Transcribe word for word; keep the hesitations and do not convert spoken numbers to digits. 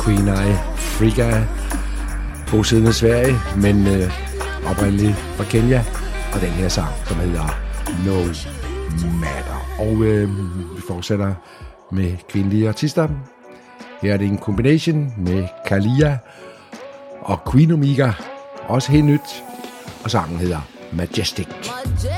Queen Ifrigga, bosiddende i Sverige, men øh, oprindeligt fra Kenya, og den her sang, som hedder No Matter. Og øh, vi fortsætter med kvindelige artister. Her er det en combination med Kalia og Queen Omega, også helt nyt, og sangen hedder Majestic.